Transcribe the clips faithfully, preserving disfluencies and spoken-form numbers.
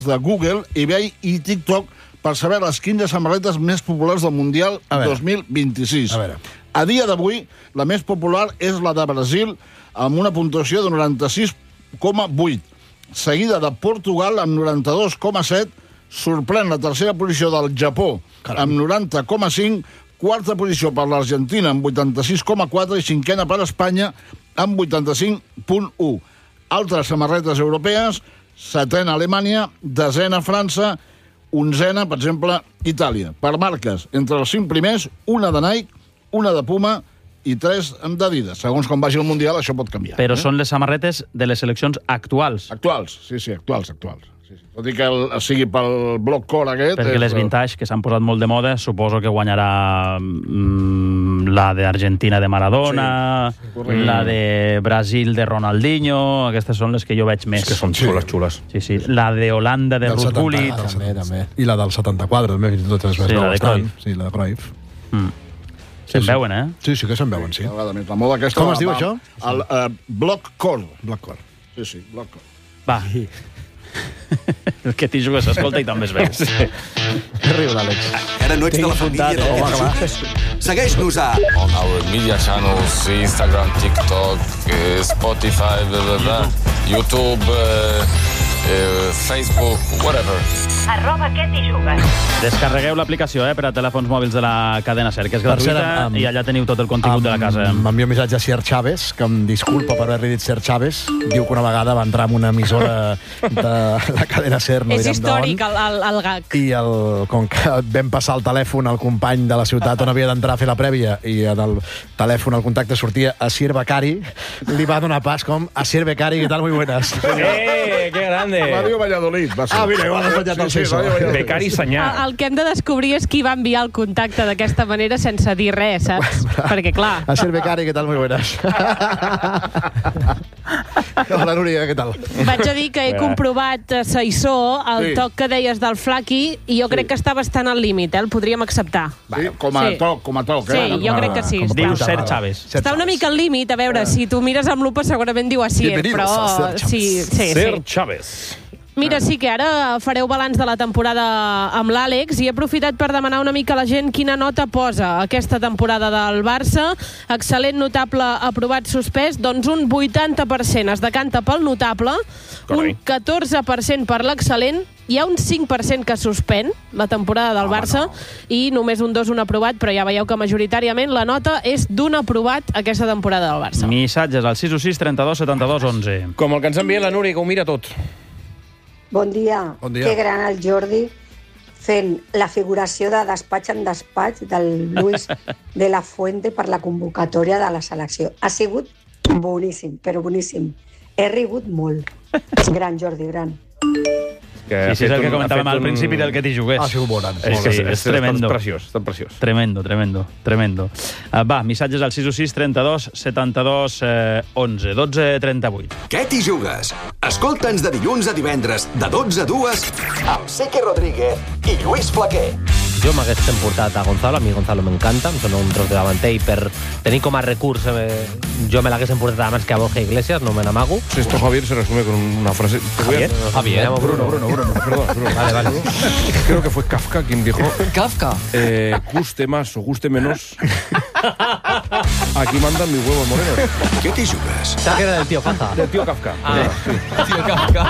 de Google, eBay i TikTok per saber les quinze samarretes més populars del Mundial dos mil vint-i-sis. A, a dia d'avui, la més popular és la de Brasil, amb una puntuació de noranta-sis coma vuit. Seguida de Portugal, amb noranta-dos coma set. Sorprèn la tercera posició del Japó, amb noranta coma cinc. Quarta posició per l'Argentina, amb vuitanta-sis coma quatre. I cinquena per Espanya, amb vuitanta-cinc coma u. Altres samarretes europees: setena Alemanya, desena França, onzena, per exemple, Itàlia. Per marques, entre els cinc primers, una de Nike, una de Puma i tres d'Adidas. Segons com vagi el Mundial, això pot canviar. Però eh? són les samarretes de les seleccions actuals. Actuals, sí, sí, actuals, actuals. Sí, sí. Tot i que el, sigui pel bloc core aquest... Perquè és... les vintage, que s'han posat molt de moda, suposo que guanyarà mm, la d'Argentina de Maradona, sí, sí, la de Brasil de Ronaldinho, aquestes són les que jo veig més. És que són xules, xules. Sí, sí. La de Holanda de Ruud Gullit. Ah, també, també. I la del setanta-quatre, també, fins i tot és més sí, la de Cruyff. Sí, la de Cruyff. Mm. Se'n sí, veuen, eh? Sí, sí que se'n veuen, sí. La moda aquesta... Com es diu, això? El uh, bloc core. Bloc core. Sí, sí, bloc core. Va. Sí. El que t'hi jugues s'escolta i també es veu. Sí. Que riu l'Àlex. Encara no ets de la família del que t'hi jugues? Segueix-nos a... On our media channels, Instagram, TikTok, Spotify, blah, blah, blah, YouTube, uh, uh, Facebook, whatever. Arroba què t'hi jugues. Descarregueu l'aplicació eh, per a telèfons mòbils de la cadena SER, que és gratuïta, amb, i allà teniu tot el contingut amb, de la casa. M'envia un missatge a Ser Chávez, que em disculpa per haver-li dit Ser Chávez. Diu que una vegada va entrar en una emissora de la cadena SER, no és històric el, el, el gag. I el, com que vam passar el telèfon al company de la ciutat on havia d'entrar a fer la prèvia, i en el telèfon el contacte sortia a Sir Becari, li va donar pas com a Sir Becari, què tal, muy buenas. ¡Eh, qué grande! Ràdio Valladolid, va ser. Ah, mira, ho ha desvetllat el sí, sí, César. Becari Senyà. El, el que hem de descobrir és qui va enviar el contacte d'aquesta manera sense dir res, saps? Perquè, clar... A Sir Becari, què tal, muy buenas. Hola, Núria, què tal? Vaig a dir que he comprovat a Saissó el Sí. toc que deies del Flaqui i jo crec que està bastant al límit, eh? El podríem acceptar. Sí, com a Sí. toc, com a toc. Sí, eh? jo crec que sí. Diu Està, Ser Chávez. està una mica al límit, a veure, si tu mires amb lupa segurament diu Asier, Bienvenidos però... a Ser Chávez. Sí, sí, Ser sí. Chávez. Mira, sí que ara fareu balanç de la temporada amb l'Àlex i he aprofitat per demanar una mica a la gent quina nota posa aquesta temporada del Barça. Excel·lent, notable, aprovat, suspès. Doncs un vuitanta per cent es decanta pel notable, un catorze per cent per l'excel·lent, hi ha un cinc per cent que suspèn la temporada del Barça i només un dos, un aprovat, però ja veieu que majoritàriament la nota és d'un aprovat aquesta temporada del Barça. Missatges al sis u sis, trenta-dos, setanta-dos, onze. Com el que ens envia la Núria, que ho mira tot. Bon dia. Bon dia. Que gran el Jordi fent la figuració de despatx en despatx del Luis de la Fuente per la convocatòria de la selecció. Ha sigut boníssim, però boníssim. He rigut molt. Gran, Jordi, gran. Que sí, sí, és el que comentàvem al principi del que t'hi jugués. Ha sigut bon. És, que sí, és, és tremendo. Tan preciós, tan preciós. Tremendo, tremendo, tremendo. Uh, va, missatges al sis u sis, trenta-dos, setanta-dos, onze, dotze, trenta-vuit. Què t'hi jugues? Escolta'ns de dilluns a divendres, de dotze a dues, amb Sique Rodríguez i Lluís Flaquer. Jo m'hagués portat a Gonzalo, a mi Gonzalo m'encanta, em sona un tros de davanter i per tenir com a recurs eh, jo me l'hagués portat abans que a Borja Iglesias, no me n'amago. Si esto, Javier, se resume con una frase... Javier, Javier, Bruno, Bruno, Bruno, perdón, Bruno. Vale, vale. Creo que fue Kafka quien dijo... Kafka. Eh, guste más o guste menos. Aquí mandan mis huevos morenos. Què t'hi jugues? Sabe que era del tío Kafka. Del tío Kafka. Ah, sí. tío Kafka.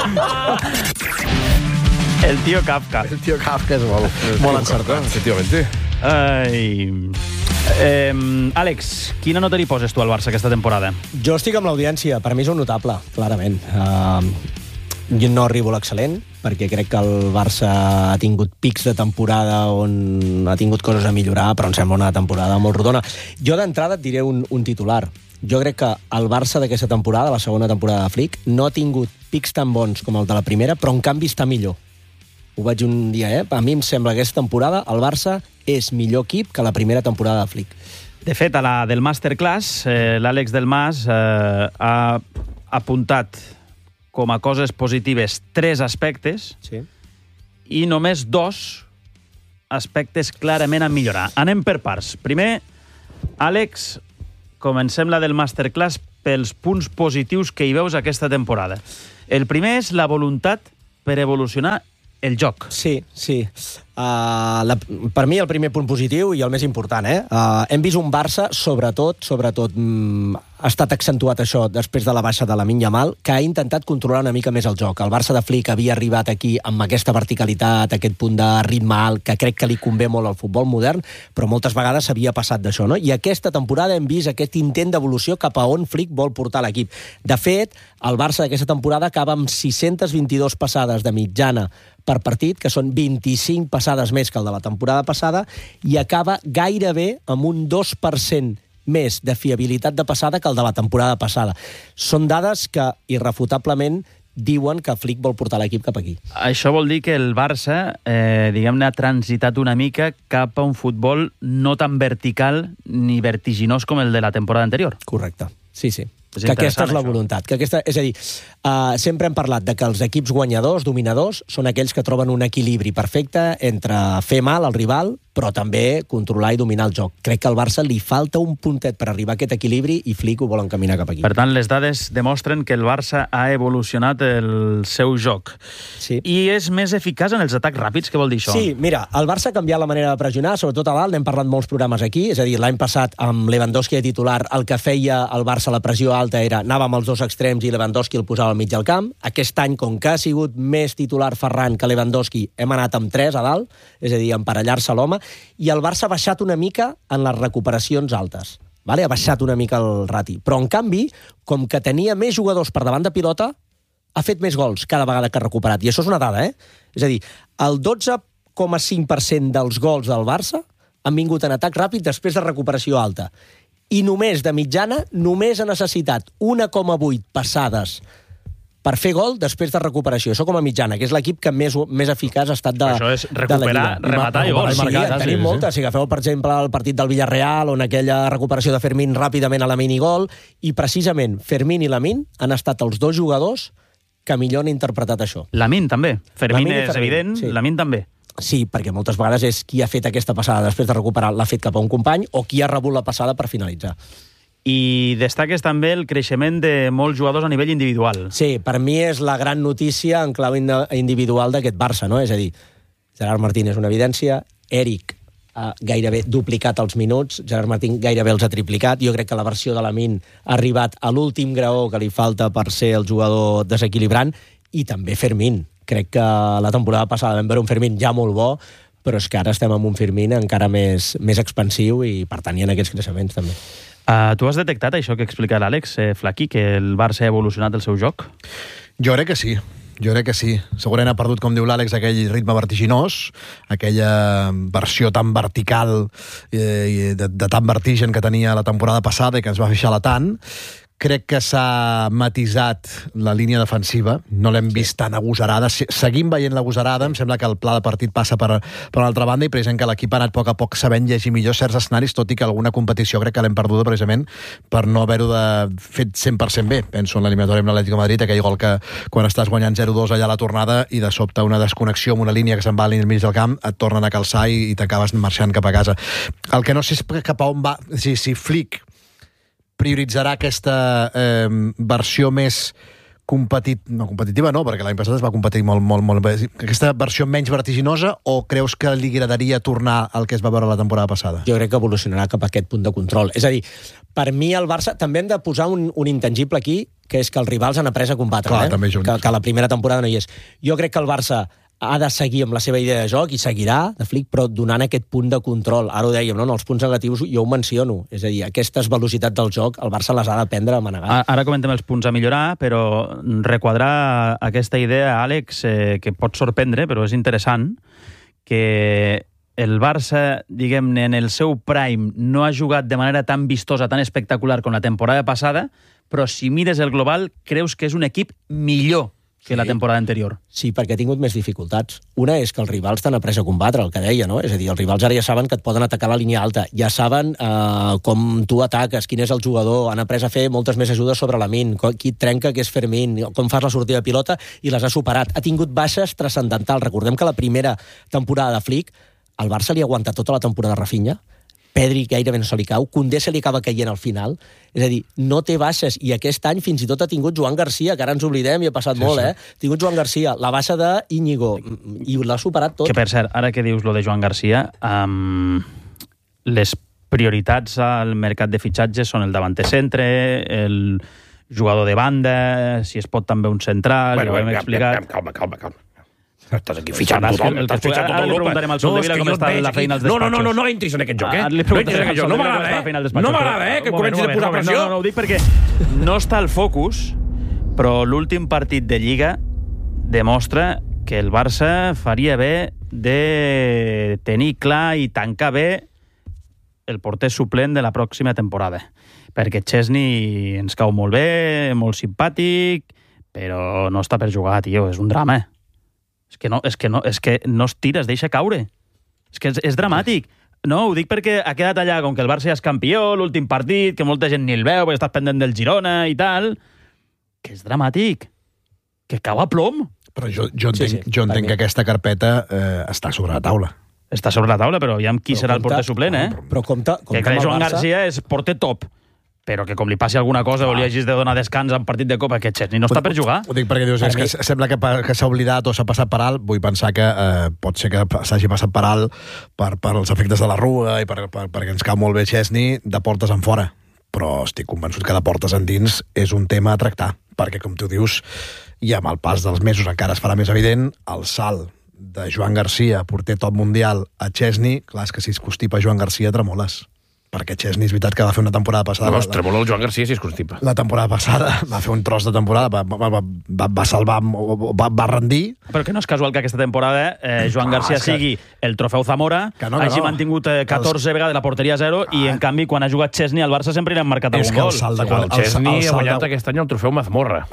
El tío Kafka. El tío Kafka és molt, molt encertat. Efectivamente. Ai... Eh, Àlex, quina nota li poses tu al Barça aquesta temporada? Jo estic amb l'audiència. Per mi és un notable, clarament. Uh, jo no arribo a l'excel·lent, perquè crec que el Barça ha tingut pics de temporada on ha tingut coses a millorar, però em sembla una temporada molt rodona. Jo d'entrada et diré un, un titular. Jo crec que el Barça d'aquesta temporada, la segona temporada de Flick, no ha tingut pics tan bons com el de la primera, però en canvi està millor. Ho vaig un dia, eh? A mi em sembla que aquesta temporada el Barça és millor equip que la primera temporada de Flick. De fet, a la del Masterclass, eh, l'Àlex del Mas eh, ha apuntat com a coses positives tres aspectes Sí. i només dos aspectes clarament a millorar. Anem per parts. Primer, Àlex, comencem la del Masterclass pels punts positius que hi veus aquesta temporada. El primer és la voluntat per evolucionar el joc. Sí, sí. Uh, la, per mi el primer punt positiu i el més important, eh? Uh, hem vist un Barça, sobretot, sobretot, mm, ha estat accentuat això després de la baixa de Lamine Yamal, que ha intentat controlar una mica més el joc. El Barça de Flick havia arribat aquí amb aquesta verticalitat, aquest punt de ritme alt, que crec que li convé molt al futbol modern, però moltes vegades s'havia passat d'això, no? I aquesta temporada hem vist aquest intent d'evolució cap a on Flick vol portar l'equip. De fet, el Barça d'aquesta temporada acaba amb sis-centes vint-i-dues passades de mitjana per partit, que són vint-i-cinc passades més que el de la temporada passada, i acaba gairebé amb un dos per cent més de fiabilitat de passada que el de la temporada passada. Són dades que, irrefutablement, diuen que Flick vol portar l'equip cap aquí. Això vol dir que el Barça, eh, diguem-ne, ha transitat una mica cap a un futbol no tan vertical ni vertiginós com el de la temporada anterior. Correcte, sí, sí. És que aquesta és la això. voluntat. Que aquesta, és a dir, uh, sempre hem parlat de que els equips guanyadors, dominadors, són aquells que troben un equilibri perfecte entre fer mal al rival, però també controlar i dominar el joc. Crec que al Barça li falta un puntet per arribar a aquest equilibri i Flick ho vol encaminar cap aquí. Per tant, les dades demostren que el Barça ha evolucionat el seu joc. Sí. I és més eficaç en els atacs ràpids? Què vol dir això? Sí, mira, el Barça ha canviat la manera de pressionar, sobretot a dalt, n'hem parlat molts programes aquí, és a dir, l'any passat amb Lewandowski de titular, el que feia el Barça la pressió alta era anava amb els dos extrems i Lewandowski el posava al mig del camp. Aquest any, com que ha sigut més titular Ferran que Lewandowski, hem anat amb tres a dalt, és a dir, emparellar-se l'home, i el Barça ha baixat una mica en les recuperacions altes. Vale? Ha baixat una mica el rati. Però, en canvi, com que tenia més jugadors per davant de pilota, ha fet més gols cada vegada que ha recuperat. I això és una dada, eh? És a dir, el dotze coma cinc per cent dels gols del Barça han vingut en atac ràpid després de recuperació alta. I només, de mitjana, només ha necessitat un coma vuit passades per fer gol després de recuperació. Això com a mitjana, que és l'equip que més, més eficaç ha estat de, això és de la recuperar, Lliga. rematar i gols. Sí, Marcat, tenim sí, moltes. sí. Si agafeu, per exemple, el partit del Villarreal, on aquella recuperació de Fermín ràpidament a Lamine i gol, i precisament Fermín i Lamine han estat els dos jugadors que millor han interpretat això. Lamine també. Fermín Lamine i és Fermín, evident, sí. Lamine també. Sí, perquè moltes vegades és qui ha fet aquesta passada després de recuperar, l'ha fet cap a un company, o qui ha rebut la passada per finalitzar. I destaques també el creixement de molts jugadors a nivell individual. Sí, per mi és la gran notícia en clau individual d'aquest Barça, no? És a dir, Gerard Martín és una evidència, Eric ha gairebé duplicat els minuts, Gerard Martín gairebé els ha triplicat, jo crec que la versió de Lamine ha arribat a l'últim graó que li falta per ser el jugador desequilibrant, i també Fermín. Crec que la temporada passada vam veure un Fermín ja molt bo, però és que ara estem amb un Fermín encara més, més expansiu i per tant hi ha aquests creixements també. Uh, tu has detectat això que explica l'Àlex, eh, Flaqui, que el Barça ha evolucionat el seu joc? Jo crec que sí. Jo crec que sí. Segurament ha perdut, com diu l'Àlex, aquell ritme vertiginós, aquella versió tan vertical eh, de, de tan vertigen que tenia la temporada passada i que ens va feixar la tant. Crec que s'ha matisat la línia defensiva, no l'hem vist tan agosarada. Seguim veient l'agosarada, em sembla que el pla de partit passa per, per una altra banda i precisament que l'equip ha anat a poc a poc sabent llegir millor certs escenaris, tot i que alguna competició crec que l'hem perduda precisament per no haver-ho de fet cent per cent bé. Penso en l'eliminatòria amb l'Atlético de Madrid, aquell gol que quan estàs guanyant zero dos allà a la tornada i de sobte una desconnexió amb una línia que se'n va al mig del camp, et tornen a calçar i, i t'acabes marxant cap a casa. El que no sé és cap a on va, si, si Flick prioritzarà aquesta eh, versió més competit... no, competitiva no, perquè l'any passat es va competir molt, molt, molt bé. Aquesta versió menys vertiginosa, o creus que li agradaria tornar al que es va veure la temporada passada? Jo crec que evolucionarà cap a aquest punt de control. És a dir, per mi el Barça... També hem de posar un, un intangible aquí, que és que els rivals han après a combatre. Clar, eh? també junts. Que, que la primera temporada no hi és. Jo crec que el Barça ha de seguir amb la seva idea de joc, i seguirà, de Flick, però donant aquest punt de control. Ara ho dèiem, no? En els punts negatius jo ho menciono. És a dir, aquestes velocitats del joc, el Barça les ha d'aprendre a manegar. Ara comentem els punts a millorar, però requadrar aquesta idea, Àlex, eh, que pot sorprendre, però és interessant, que el Barça, diguem-ne, en el seu prime no ha jugat de manera tan vistosa, tan espectacular com la temporada passada, però si mires el global, creus que és un equip millor que la temporada anterior. Sí, perquè ha tingut més dificultats. Una és que els rivals t'han après a combatre, el que deia, no? És a dir, els rivals ara ja saben que et poden atacar la línia alta, ja saben eh, com tu ataques, quin és el jugador, han après a fer moltes més ajudes sobre Lamine, qui et trenca, que és Fermín, com fas la sortida de pilota, i les ha superat. Ha tingut baixes transcendentals. Recordem que la primera temporada de Flick, el Barça li ha aguantat tota la temporada a Rafinha, Pedri gairebé no se li cau, Koundé se li acaba caient al final, és a dir, no té baixes, i aquest any fins i tot ha tingut Joan Garcia, que ara ens oblidem i ha passat sí, molt, sí. eh? Ha tingut Joan Garcia, la baixa de Íñigo, i l'ha superat tot. Que per cert, ara que dius lo de Joan Garcia, um, les prioritats al mercat de fitxatges són el davanter centre, el jugador de banda, si es pot també un central, bueno, ja ho hem explicat. Calma, calma, calma. Estàs aquí fitxant tothom, estàs fitxant tota Europa. Ara li preguntarem al Soldevila com està la feina als despatxos. No, no, no, no entris en aquest joc, eh? No entris en aquest joc. No m'agrada, eh? No m'agrada, eh? Que comencis a posar pressió. No, no, ho dic perquè no està al focus, però l'últim partit de Lliga demostra que el Barça faria bé de tenir clar i tancar bé el porter suplent de la pròxima temporada. Perquè Chesney ens cau molt bé, molt simpàtic, però no està per jugar, tio, és un drama. És que no, és que no, és que no es tira, es deixa caure. És que és, és dramàtic. No, ho dic perquè ha quedat allà, com que el Barça ja és campió, l'últim partit, que molta gent ni el veu, perquè estàs pendent del Girona i tal, que és dramàtic. Que cau a plom. Però jo, jo entenc, sí, sí, jo entenc que aquesta carpeta eh, està sobre la taula. Està sobre la taula, però aviam qui però serà compta, el porter suplent, eh? Però compta, compta que que Joan Barça... Garcia és porter top, però que com li passi alguna cosa ah. o li hagis de donar descans en partit de Copa, que Chesney no ho, està per jugar. Ho dic perquè dius, és que sembla que, que s'ha oblidat o s'ha passat per alt. Vull pensar que eh, pot ser que s'hagi passat per alt per, per els efectes de la rua i per, per, perquè ens cau molt bé Chesney de portes en fora. Però estic convençut que de portes endins és un tema a tractar, perquè com tu dius, i amb el pas dels mesos encara es farà més evident, el salt de Joan Garcia, porter top mundial, a Chesney, clar, és que si es constipa Joan Garcia tremoles. Perquè Chesney és veritat que va fer una temporada passada... No, es tremola el Joan Garcia si es constipa. La temporada passada va fer un tros de temporada, va, va, va, va, va salvar, va, va rendir... Però que no és casual que aquesta temporada eh, Joan Clar, Garcia que... sigui el trofeu Zamora, que no, que hagi no. mantingut eh, catorze els... vegades la porteria a zero, ah. i en canvi quan ha jugat Chesney al Barça sempre li han marcat algun gol. El, de, el, el Chesney el, el ha guanyat de... aquest any el trofeu Mazmorra.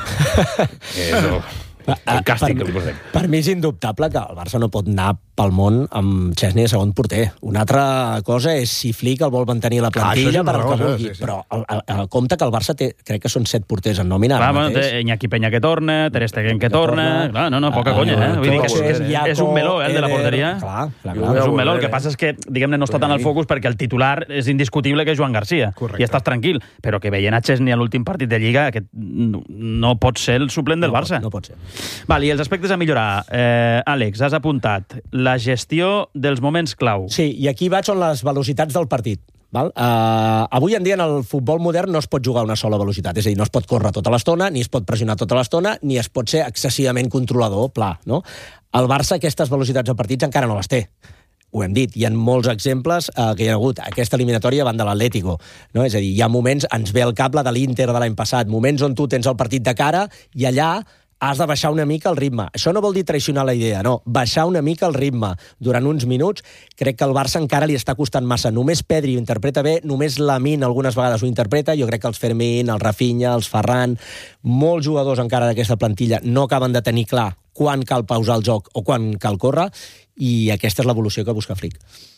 Eso... El càstig que li posem. Per mi és indubtable que el Barça no pot anar pel món amb Chesney de segon porter. Una altra cosa és si Flick el vol mantenir la plantilla ah, per al que vulgui, sí, sí. però el, el, el compte que el Barça té, crec que són set porters en nòmina. Clar, bueno, té Iñaki Peña que torna, Ter Stegen que, que torna... Clar, no, no, poca ah, conya, eh? Vull dir que és, és un meló, eh, el de la porteria. Clar, clar, clar. És un meló. El que passa és que, diguem-ne, no està tan al focus perquè el titular és indiscutible que és Joan Garcia. Correcte. I estàs tranquil. Però que veient a Chesney a l'últim partit de Lliga, que no pot ser el suplent del Barça. No pot ser. Val, i els aspectes a millorar. Eh, Àlex, has apuntat la gestió dels moments clau. Sí, i aquí vaig on les velocitats del partit. Val? Uh, avui en dia en el futbol modern no es pot jugar a una sola velocitat, és a dir, no es pot córrer tota l'estona, ni es pot pressionar tota l'estona, ni es pot ser excessivament controlador, pla, no? El Barça aquestes velocitats de partits encara no les té. Ho hem dit, hi ha molts exemples eh, que hi ha hagut aquesta eliminatòria davant de l'Atlético, no? És a dir, hi ha moments, ens ve el cap la de l'Inter de l'any passat, moments on tu tens el partit de cara i allà has de baixar una mica el ritme. Això no vol dir traicionar la idea, no. Baixar una mica el ritme durant uns minuts. Crec que el Barça encara li està costant massa. Només Pedri ho interpreta bé, només Lamine algunes vegades ho interpreta. Jo crec que els Fermín, el Rafinha, els Ferran, molts jugadors encara d'aquesta plantilla no acaben de tenir clar quan cal pausar el joc o quan cal córrer, i aquesta és l'evolució que busca Flick.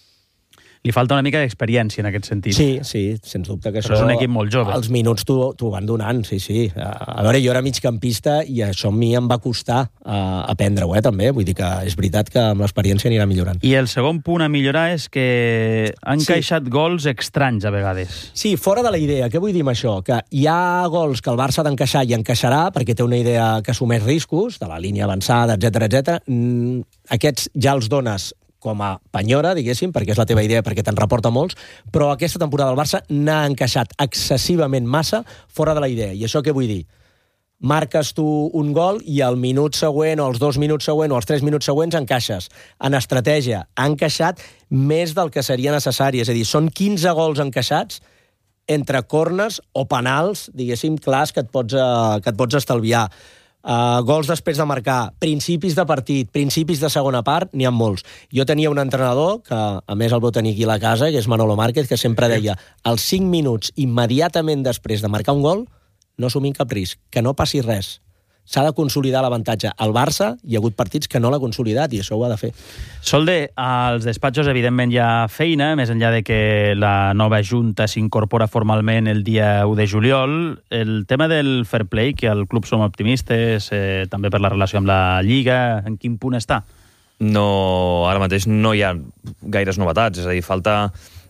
Li falta una mica d'experiència en aquest sentit. Sí, sí, sens dubte que Però això... és un equip molt jove. Els minuts t'ho van donant, sí, sí. A veure, jo era migcampista i això a mi em va costar uh, aprendre-ho, eh, també. Vull dir que és veritat que amb l'experiència anirà millorant. I el segon punt a millorar és que han sí. encaixat gols estranys a vegades. Sí, fora de la idea. Què vull dir amb això? Que hi ha gols que el Barça ha d'encaixar i encaixarà perquè té una idea que assumeix riscos, de la línia avançada, etcètera, etcètera. Mm, aquests ja els dones com a penyora, diguéssim, perquè és la teva idea, perquè te'n reporta molts, però aquesta temporada el Barça n'ha encaixat excessivament massa fora de la idea. I això què vull dir? Marques tu un gol i al minut següent, o els dos minuts següents, o els tres minuts següents encaixes. En estratègia, ha encaixat més del que seria necessari. És a dir, són quinze gols encaixats entre corners o penals, diguéssim, clars, que et pots, uh, que et pots estalviar. Uh, gols després de marcar, principis de partit, principis de segona part, n'hi ha molts. Jo tenia un entrenador, que a més el vau tenir aquí a la casa, que és Manolo Márquez, que sempre deia, als cinc minuts immediatament després de marcar un gol, no assumim cap risc, que no passi res. S'ha de consolidar l'avantatge. Al Barça hi ha hagut partits que no l'ha consolidat i això ho ha de fer. Solde, als despatxos evidentment hi ha feina, més enllà de que la nova junta s'incorpora formalment el dia u de juliol. El tema del fair play, que al club som optimistes, eh, també per la relació amb la Lliga, en quin punt està? No, ara mateix no hi ha gaires novetats, és a dir, falta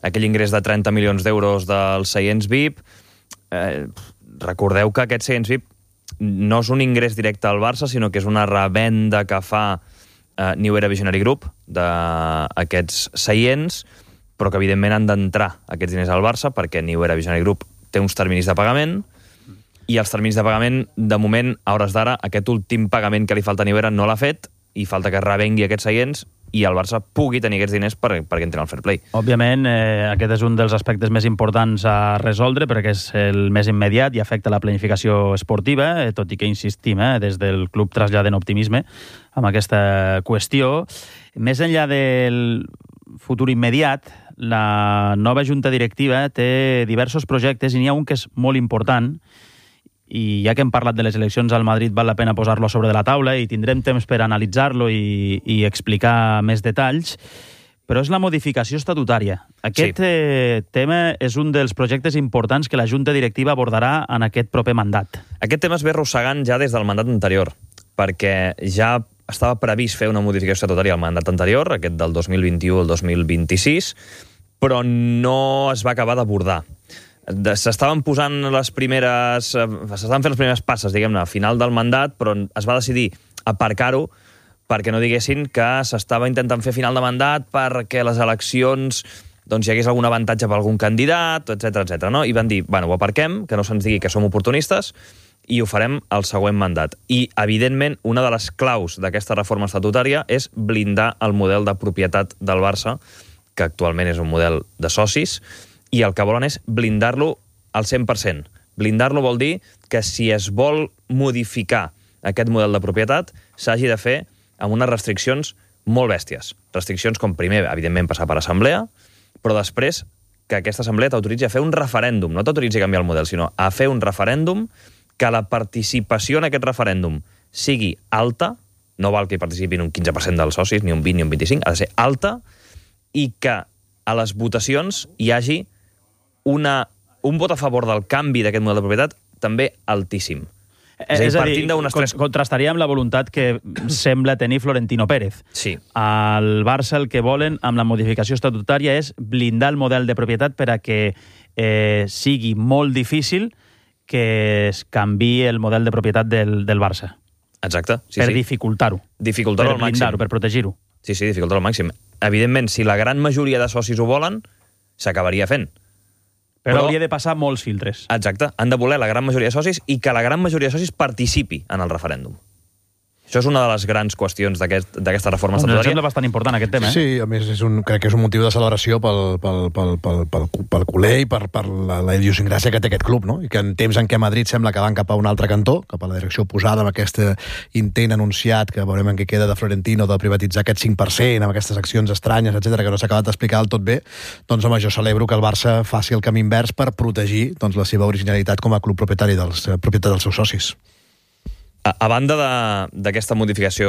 aquell ingrés de trenta milions d'euros dels seients V I P. Eh, recordeu que aquests seients V I P no és un ingrés directe al Barça, sinó que és una revenda que fa eh, New Era Visionary Group d'aquests seients, però que evidentment han d'entrar aquests diners al Barça perquè New Era Visionary Group té uns terminis de pagament i els terminis de pagament, de moment, a hores d'ara, aquest últim pagament que li falta a New Era no l'ha fet i falta que revengui aquests seients i el Barça pugui tenir aquests diners per, perquè entrin al fair play. Òbviament, eh, aquest és un dels aspectes més importants a resoldre perquè és el més immediat i afecta la planificació esportiva, eh, tot i que insistim, eh, des del club traslladen optimisme amb aquesta qüestió. Més enllà del futur immediat, la nova junta directiva té diversos projectes i n'hi ha un que és molt important i ja que hem parlat de les eleccions al Madrid val la pena posar-lo sobre de la taula i tindrem temps per analitzar-lo i, i explicar més detalls, però és la modificació estatutària. Aquest sí. eh, tema és un dels projectes importants que la junta directiva abordarà en aquest proper mandat. Aquest tema es ve arrossegant ja des del mandat anterior, perquè ja estava previst fer una modificació estatutària al mandat anterior, aquest del dos mil vint-i-u al dos mil vint-i-sis, però no es va acabar d'abordar. S'estaven posant les primeres... S'estaven fent les primeres passes, diguem-ne, a final del mandat, però es va decidir aparcar-ho perquè no diguessin que s'estava intentant fer final de mandat perquè les eleccions doncs, hi hagués algun avantatge per algun candidat, etcètera, etcètera, no? I van dir, bueno, ho aparquem, que no se'ns digui que som oportunistes, i ho farem al següent mandat. I, evidentment, una de les claus d'aquesta reforma estatutària és blindar el model de propietat del Barça, que actualment és un model de socis, i el que volen és blindar-lo al cent per cent. Blindar-lo vol dir que si es vol modificar aquest model de propietat, s'hagi de fer amb unes restriccions molt bèsties. Restriccions com, primer, evidentment, passar per assemblea, però després que aquesta assemblea t'autoritzi a fer un referèndum. No t'autoritzi a canviar el model, sinó a fer un referèndum, que la participació en aquest referèndum sigui alta, no val que hi participin un quinze per cent dels socis, ni un vint ni un vint-i-cinc, ha de ser alta, i que a les votacions hi hagi una, un vot a favor del canvi d'aquest model de propietat també altíssim. És, és a dir, tres... contrastaria amb la voluntat que sembla tenir Florentino Pérez. Sí. Al Barça el que volen amb la modificació estatutària és blindar el model de propietat per a que eh, sigui molt difícil que es canvi el model de propietat del, del Barça. Exacte. Sí, per sí. dificultar-ho. Dificultar-ho al màxim. Per protegir-ho. Sí, sí, dificultar-ho al màxim. Evidentment, si la gran majoria de socis ho volen, s'acabaria fent. Però, Però hauria de passar molts filtres. Exacte. Han de voler la gran majoria de socis i que la gran majoria de socis participi en el referèndum. Això és una de les grans qüestions d'aquesta aquest, reforma estatutària. Em sembla bastant important aquest tema, eh? Sí, a més és un, crec que és un motiu de celebració pel, pel, pel, pel, pel, pel culer i per, per la, la idiosincràsia que té aquest club, no? I que en temps en què Madrid sembla que van cap a un altre cantó, cap a la direcció oposada amb aquest intent anunciat, que veurem en què queda de Florentino, de privatitzar aquest cinc per cent, amb aquestes accions estranyes, etcètera, que no s'ha acabat d'explicar del tot bé, doncs home, jo celebro que el Barça faci el camí invers per protegir doncs, la seva originalitat com a club propietari dels, propietat dels seus socis. A, a banda d'aquesta modificació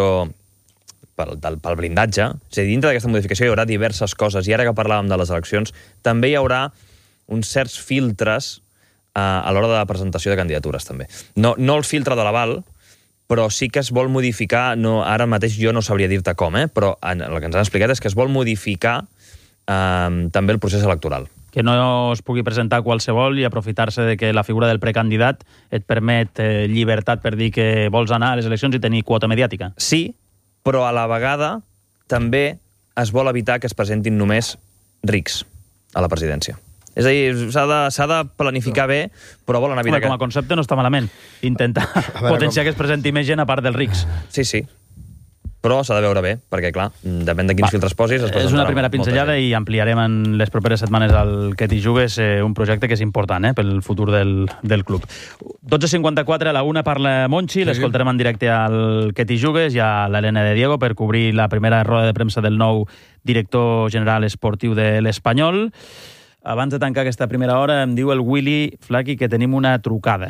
pel, del, pel blindatge, és a dir, dintre d'aquesta modificació hi haurà diverses coses, i ara que parlàvem de les eleccions, també hi haurà uns certs filtres eh, a l'hora de la presentació de candidatures, també. No, no el filtre de l'aval, però sí que es vol modificar, no, ara mateix jo no sabria dir-te com, eh, però en, el que ens han explicat és que es vol modificar eh, també el procés electoral. Que no es pugui presentar qualsevol i aprofitar-se de que la figura del precandidat et permet eh, llibertat per dir que vols anar a les eleccions i tenir quota mediàtica. Sí, però a la vegada també es vol evitar que es presentin només rics a la presidència. És a dir, s'ha de, s'ha de planificar bé, però volen evitar... Home, com a concepte no està malament. Intentar potenciar com... que es presenti més gent a part dels rics. Sí, sí. Però s'ha de veure bé, perquè, clar, depèn de quins Va, filtres posis... Es és una primera pinzellada i ampliarem en les properes setmanes al Que t'hi jugues eh, un projecte que és important eh, pel futur del, del club. dotze cinquanta-quatre, a la una parla Monchi, sí, l'escoltarem en directe al Que t'hi jugues i a l'Helena de Diego per cobrir la primera roda de premsa del nou director general esportiu de l'Espanyol. Abans de tancar aquesta primera hora, em diu el Willy Flaky que tenim una trucada.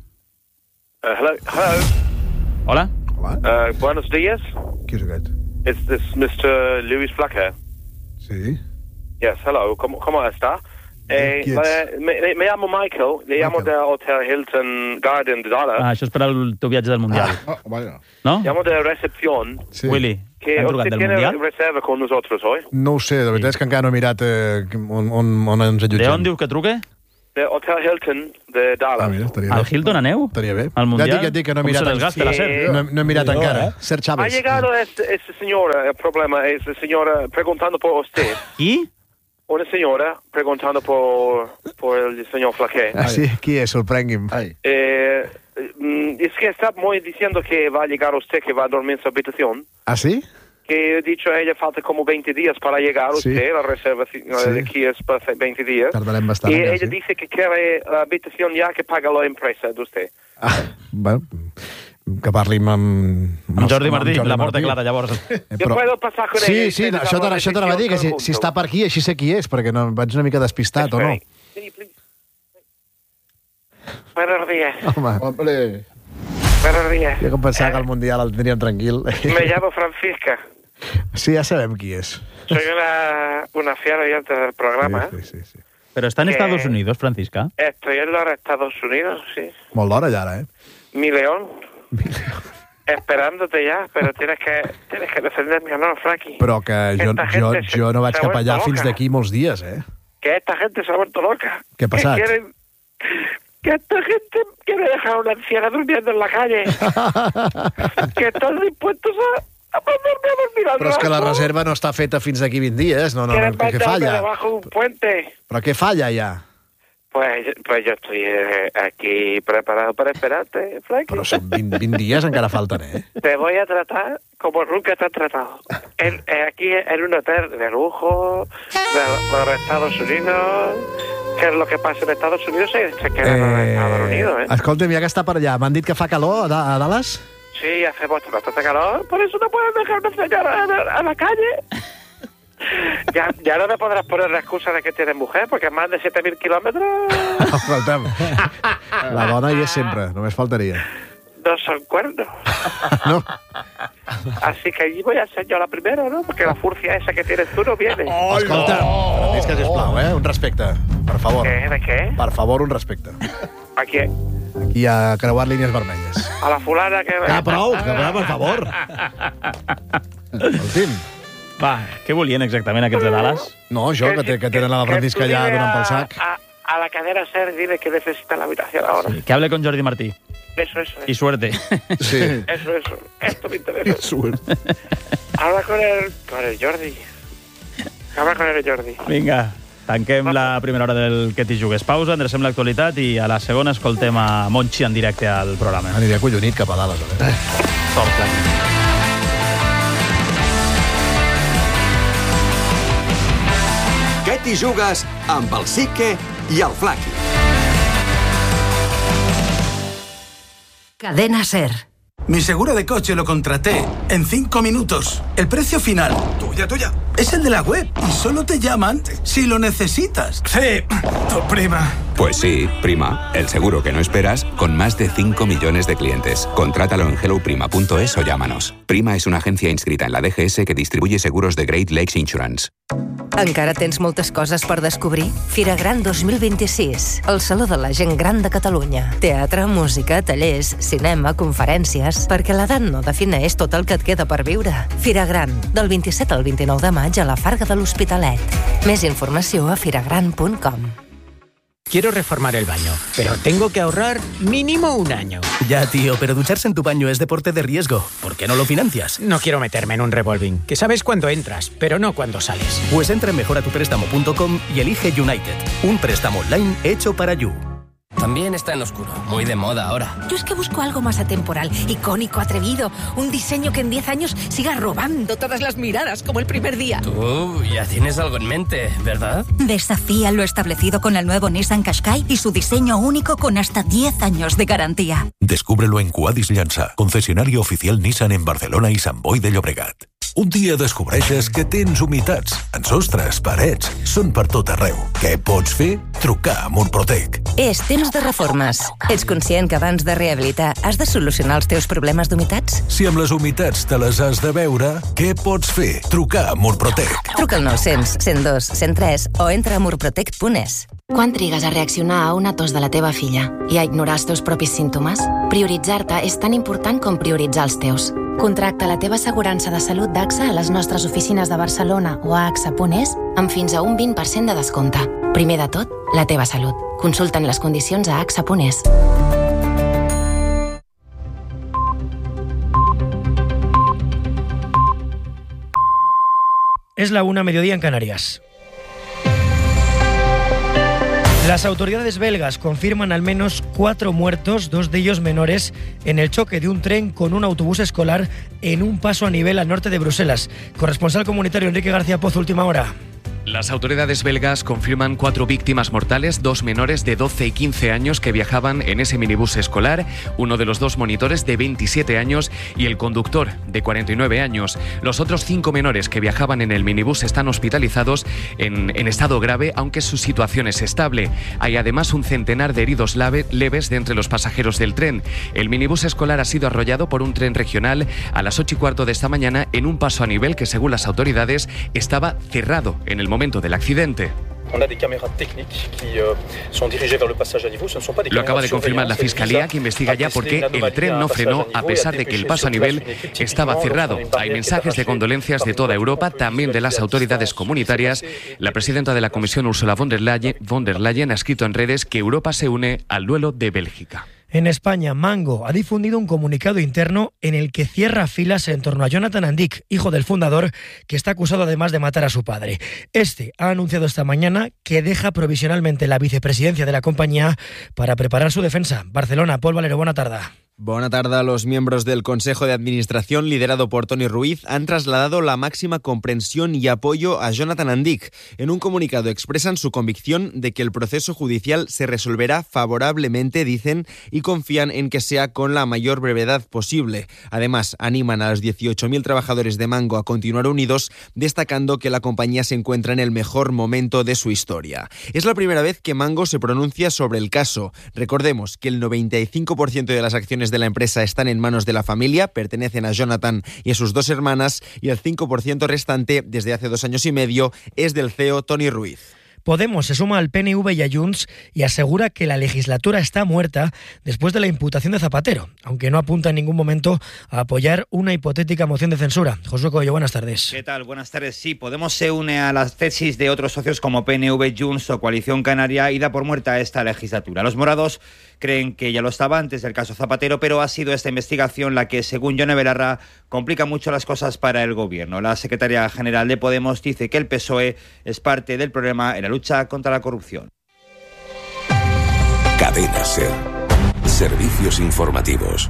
Uh, hello, hello. Hola. Uh, buenos días. Qui és aquest? Is this mister Luis Flacker? Sí. Yes, hello. ¿Cómo, cómo está? Eh, me, me, me llamo Michael, le llamo del Hotel Hilton Garden de Dallas. Ah, això és per al teu viatge del Mundial. Ah, vaya. ¿No? Llamo de recepción. Sí. Willy, Que t'han trucat usted del tiene Mundial? reserva con nosotros hoy. No ho sé, de veritat és que encara no he mirat eh, on, on, on ens De allotgem. on diu que truque? De Hotel Hilton de Dallas. Ah, mira, estaria Al bé. Hilton aneu? Estaria bé. Al Mundial? Ja et dic, ja et dic que no he Com mirat... se les gasta la Sí. SER? No, no he mirat Jo, encara. eh? Ser Ha Chávez. llegado esta, esta señora, el problema es la señora preguntando por usted. Qui? Una señora preguntando por, por el señor Flaqué. Ah, sí? Qui és? Sorprengui'm. Eh, mm, es que está muy diciendo que va a llegar usted, que va a dormir en su habitación. Ah, sí? Que he dicho a ella falta como veinte días para llegar Sí. usted, la reserva Sí. de aquí es para veinte días. Tardarem bastant. Y encara, ella sí. dice que quiere la habitación ya que paga la empresa de usted. Ah, bueno, que parli amb... Amb, Amb Jordi Martí, Jordi la porta Martí. clara, llavors. Eh, Yo puedo pasar con ella. Sí, y sí, ustedes això hablan t'anava de això t'anava a dir, que si, gestión si està conjunto. per aquí, així sé qui és, perquè no, vaig una mica despistat, o no? Buenos días. Home, Hombre. Buenos días. jo com pensava que el Mundial el tindríem tranquil. Me llamo Francisca. Sí, ja sabem qui és. Soy una, una fiel oyente del programa. Sí, sí, sí. Pero está en Que- Estados Unidos, Francisca. Estoy en los Estados Unidos, sí. Molt d'hora ja, ara, eh? Mi león. Esperándote ya, pero tienes que tienes que defenderme, ¿no, Frankie? Però que jo, Esta jo, gente se- jo no vaig se ha cap allà vuelto fins loca. d'aquí molts dies, eh? Que esta gente se ha vuelto loca. ¿Qué ha pasado? Que quieren... Que esta gente quiere dejar a una anciana durmiendo en la calle. Que están dispuestos a, a mandarme a dormir al Però és que la rato. reserva no està feta fins d'aquí vint dies. No, no, no, Quieren què, què mandarme falla? debajo de un puente. Però què falla, ja? Pues, pues yo estoy eh, aquí preparado para esperarte, Frankie. Però són vint, vint dies, encara falten, eh? Te voy a tratar como nunca te han tratado. En, eh, aquí en un hotel de lujo, de, de los Estados Unidos. ¿Qué es lo que pasa en Estados Unidos? Se, se queda en los Estados Unidos, ¿eh? Escolta'm, ja que està per allà, m'han dit que fa calor a, Da- a Dallas? Sí, hace bastante calor, por eso no puedes dejar una señora a la, a la calle. Ya, ya no te podrás poner la excusa de que tienes mujer, porque más de siete mil kilómetros Escolta'm, la dona hi és sempre, només faltaria. no son cuernos. No? Así que allí voy a ser yo la primera, ¿no? Porque la furcia esa que tienes tú no viene. Escolta, Francisca, sisplau, eh? Un respecte, per favor. ¿Qué? ¿De qué? Per favor, un respecte. ¿A quién? Aquí ha creuat línies vermelles. A la fulana que... Ah, prou, que va, per favor. Escolti'm. Va, què volien exactament aquests de Dallas? No, jo, que, té, que tenen a la Francisca tú allà dile donant pel a- sac. A, a la cadera ser, dile que necesita la habitación ahora. Que hable con Jordi Martí. Eso, eso. Y suerte. Sí. Eso, eso. Esto me interesa. Suerte. Habla con el, con el Jordi. Habla con el Jordi. Vinga, tanquem la primera hora del Que t'hi jugues. Pausa, endrecem l'actualitat i a la segona escoltem a Monchi en directe al programa. Aniré acollonit cap a dalt, a veure. Sort, Frank. Què t'hi jugues amb el Sique i el Flaqui? Cadena Ser. Mi seguro de coche lo contraté en cinco minutos. El precio final, tuya, tuya, es el de la web y solo te llaman si lo necesitas. Sí, tu prima. Pues sí, Prima, el seguro que no esperas con más de cinco millones de clientes. Contrátalo en hello prima punto es o llámanos. Prima es una agencia inscrita en la D G S que distribuye seguros de Great Lakes Insurance. Encara tens moltes coses per descobrir? Fira Gran dos mil vint-i-sis, el Saló de la Gent Gran de Catalunya. Teatre, música, tallers, cinema, conferències... Perquè l'edat no defineix tot el que et queda per viure. Fira Gran, del vint-i-set al vint-i-nou de maig a la Farga de l'Hospitalet. Més informació a firagran punt com. Quiero reformar el baño, pero tengo que ahorrar mínimo un año. Ya, tío, pero ducharse en tu baño es deporte de riesgo. ¿Por qué no lo financias? No quiero meterme en un revolving, que sabes cuándo entras, pero no cuándo sales. Pues entra en mejora tu préstamo punto com y elige United, un préstamo online hecho para You. También está en oscuro, muy de moda ahora. Yo es que busco algo más atemporal, icónico, atrevido. Un diseño que en diez años siga robando todas las miradas como el primer día. Tú ya tienes algo en mente, ¿verdad? Desafía lo establecido con el nuevo Nissan Qashqai y su diseño único con hasta diez años de garantía. Descúbrelo en Cuadis Llança, concesionario oficial Nissan en Barcelona i Sant Boi de Llobregat. Un dia descobreixes que tens humitats en sostres, parets, són per tot arreu. Què pots fer? Trucar a Murprotec. És temps de reformes. Ets conscient que abans de rehabilitar has de solucionar els teus problemes d'humitats? Si amb les humitats te les has de veure, què pots fer? Trucar a Murprotec. Truca al nou cents, cent dos, cent tres o entra a murprotec punt es. Quan trigues a reaccionar a una tos de la teva filla i a ignorar els teus propis símptomes? Prioritzar-te és tan important com prioritzar els teus. Contracta la teva assegurança de salut d'A X A a les nostres oficines de Barcelona o a A X A punt es amb fins a un vint per cent de descompte. Primer de tot, la teva salut. Consulta'n les condicions a A X A punt es. Es la una, mediodía en Canarias. Las autoridades belgas confirman al menos cuatro muertos, dos de ellos menores, en el choque de un tren con un autobús escolar en un paso a nivel al norte de Bruselas. Corresponsal comunitario Enrique García Pozo, última hora. Las autoridades belgas confirman cuatro víctimas mortales, dos menores de doce y quince años que viajaban en ese minibús escolar, uno de los dos monitores de veintisiete años y el conductor de cuarenta y nueve años. Los otros cinco menores que viajaban en el minibús están hospitalizados en, en estado grave, aunque su situación es estable. Hay además un centenar de heridos lave, leves de entre los pasajeros del tren. El minibús escolar ha sido arrollado por un tren regional a las ocho y cuarto de esta mañana en un paso a nivel que, según las autoridades, estaba cerrado en el momento del accidente. Lo acaba de confirmar la Fiscalía, que investiga ya por qué el tren no frenó a pesar de que el paso a nivel estaba cerrado. Hay mensajes de condolencias de toda Europa, también de las autoridades comunitarias. La presidenta de la Comisión, Ursula von der Leyen, von der Leyen, ha escrito en redes que Europa se une al duelo de Bélgica. En España, Mango ha difundido un comunicado interno en el que cierra filas en torno a Jonathan Andic, hijo del fundador, que está acusado además de matar a su padre. Este ha anunciado esta mañana que deja provisionalmente la vicepresidencia de la compañía para preparar su defensa. Barcelona, Pol Valero, buena tarde. Buena tarde. Los miembros del Consejo de Administración, liderado por Toni Ruiz, han trasladado la máxima comprensión y apoyo a Jonathan Andic. En un comunicado expresan su convicción de que el proceso judicial se resolverá favorablemente, dicen, y confían en que sea con la mayor brevedad posible. Además, animan a los dieciocho mil trabajadores de Mango a continuar unidos, destacando que la compañía se encuentra en el mejor momento de su historia. Es la primera vez que Mango se pronuncia sobre el caso. Recordemos que el noventa y cinco por ciento de las acciones de la empresa están en manos de la familia, pertenecen a Jonathan y a sus dos hermanas, y el cinco por ciento restante, desde hace dos años y medio, es del C E O Toni Ruiz. Podemos se suma al P N V y a Junts y asegura que la legislatura está muerta después de la imputación de Zapatero, aunque no apunta en ningún momento a apoyar una hipotética moción de censura. Josué Coello, buenas tardes. ¿Qué tal? Buenas tardes. Sí, Podemos se une a las tesis de otros socios como P N V, Junts o Coalición Canaria y da por muerta esta legislatura. Los morados creen que ya lo estaba antes del caso Zapatero, pero ha sido esta investigación la que, según Yone Belarra, complica mucho las cosas para el gobierno. La secretaria general de Podemos dice que el P S O E es parte del problema en la lucha contra la corrupción. Cadena SER. Servicios informativos.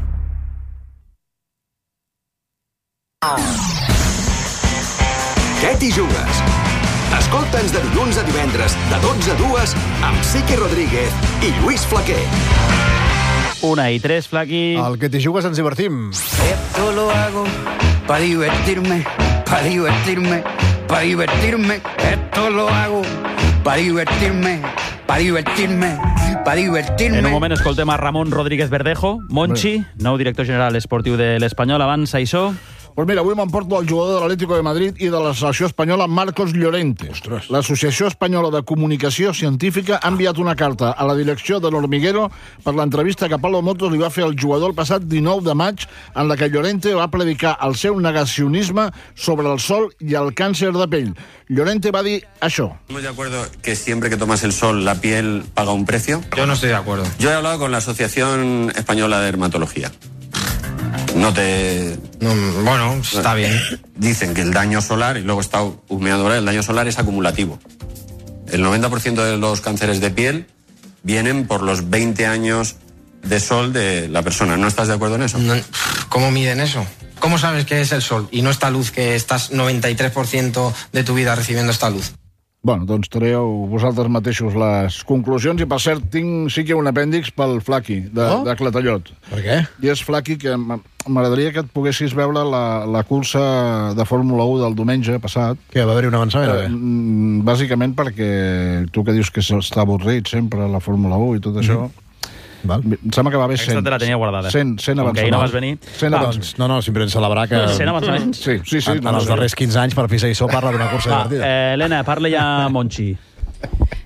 Què t'hi jugues? Escolta'ns de dilluns a divendres, de dotze a dues, amb Sique Rodríguez i Lluís Flaquer. Una i tres, Flaqui. El que t'hi jugues ens divertim. Esto lo hago para divertirme, para divertirme, para divertirme. Esto lo hago para divertirme, para divertirme, para divertirme. En un moment escoltem a Ramon Rodríguez Verdejo, Monchi, nou director general esportiu de l'Espanyol. Abans, això... Pues mira, avui m'emporto el jugador de l'Atlético de Madrid i de la selecció espanyola, Marcos Llorente. L'Associació Espanyola de Comunicació Científica ha enviat una carta a la direcció de l'Hormiguero per l'entrevista que Pablo Motos li va fer al jugador el passat dinou de maig, en la que Llorente va predicar el seu negacionisme sobre el sol i el càncer de pell. Llorente va dir això. ¿Estamos de acuerdo que siempre que tomas el sol la piel paga un precio? Yo no estoy de acuerdo. Yo he hablado con la Asociación Española de Dermatología. No te... No, bueno, está bien. Dicen que el daño solar, y luego está humeado ahora, el daño solar es acumulativo. El noventa por ciento de los cánceres de piel vienen por los veinte años de sol de la persona. ¿No estás de acuerdo en eso? No, ¿cómo miden eso? ¿Cómo sabes qué es el sol y no esta luz, que estás noventa y tres por ciento de tu vida recibiendo esta luz? Bueno, doncs traieu vosaltres mateixos les conclusions i, per cert, tinc sí que un apèndix pel Flaqui, de, oh? de Clatallot. Per què? I és Flaqui que m'agradaria que et poguessis veure la, la cursa de Fórmula un del diumenge passat. Que va haver-hi un avançament, eh, bàsicament perquè tu que dius que està avorrit sempre la Fórmula un i tot això... Mm. Val. Em sembla que va haver cent. Aquesta te la tenia guardada. cent, cent avançaments. Com que ahir no vas venir. cent avançaments. Doncs, no, no, simplement celebrar que... cent avançaments? Sí, sí, sí. En, en els darrers quinze anys, per Fisa i So parla d'una cursa Va, divertida. Eh, Helena, parla ja Monchi.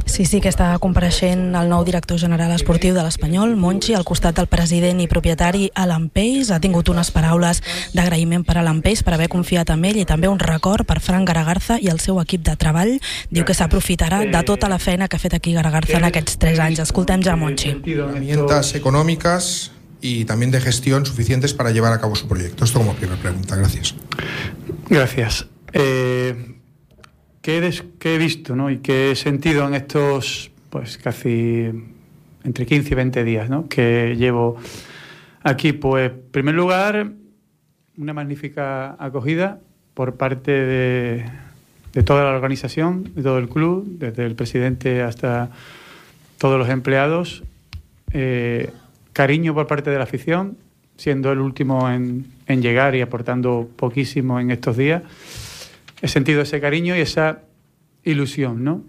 Sí, sí, que està compareixent el nou director general esportiu de l'Espanyol, Monchi, al costat del president i propietari Alan Pace. Ha tingut unes paraules d'agraïment per Alan Pace per haver confiat en ell i també un record per Fran Garagarza i el seu equip de treball. Diu que s'aprofitarà de tota la feina que ha fet aquí Garagarza en aquests tres anys. Escoltem ja Monchi. Herramientas económicas y también de gestión suficientes para llevar a cabo su proyecto. Esto como primera pregunta. Gracias. Gracias. Eh... ¿Qué he, des- qué he visto, ¿no? Y qué he sentido en estos, pues casi entre quince y veinte días, ¿no? que llevo aquí? Pues, en primer lugar, una magnífica acogida por parte de, de toda la organización, de todo el club, desde el presidente hasta todos los empleados. Eh, cariño por parte de la afición, siendo el último en, en llegar y aportando poquísimo en estos días. He sentido ese cariño y esa ilusión, ¿no?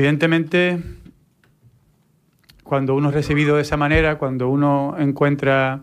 Evidentemente, cuando uno es recibido de esa manera, cuando uno encuentra